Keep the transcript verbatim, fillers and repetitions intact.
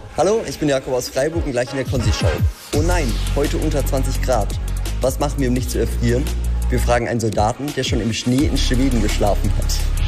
Hallo, ich bin Jakob aus Freiburg und gleich in der Konzi-Show. Oh nein, heute unter zwanzig Grad. Was machen wir, um nicht zu erfrieren? Wir fragen einen Soldaten, der schon im Schnee in Schweden geschlafen hat.